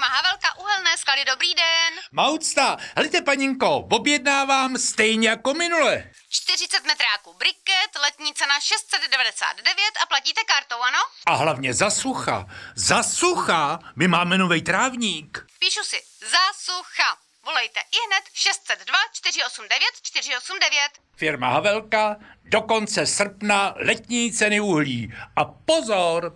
Havelka, Uhelné sklady, dobrý den. Maucta, helejte paninko, objednávám stejně jako minule. 40 metráků briket, letní cena 699 a platíte kartou, ano? A hlavně za sucha, my máme novej trávník. Píšu si, za sucha. Volejte ihned 602 489 489. Firma Havelka, do konce srpna letní ceny uhlí. A pozor,